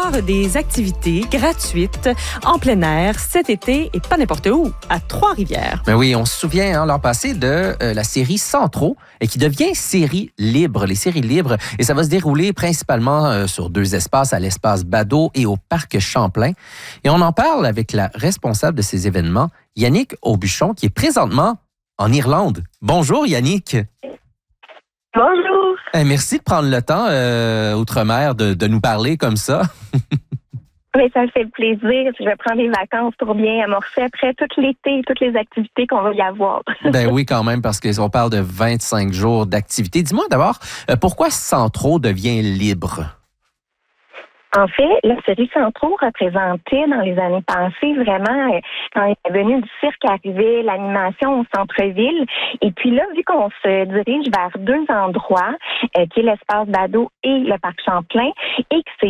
avoir des activités gratuites en plein air cet été et pas n'importe où, à Trois-Rivières. Ben oui, on se souvient l'an passé de la série Centro et qui devient série libre, les séries libres. Et ça va se dérouler principalement sur 2 espaces, à l'espace Badeau et au parc Champlain. Et on en parle avec la responsable de ces événements, Yannick Aubuchon, qui est présentement en Irlande. Bonjour Yannick. Bonjour. Merci de prendre le temps, Outre-mer, de nous parler comme ça. Mais ça me fait plaisir. Je vais prendre des vacances pour bien amorcer après tout l'été, toutes les activités qu'on va y avoir. Ben oui, quand même, parce qu'on parle de 25 jours d'activité. Dis-moi d'abord, pourquoi Centro devient libre? En fait, la série Centro représentait dans les années passées vraiment, quand il est venu du cirque arrivé, l'animation au centre-ville. Et puis là, vu qu'on se dirige vers 2 endroits, qui est l'espace Badeau et le parc Champlain, et que c'est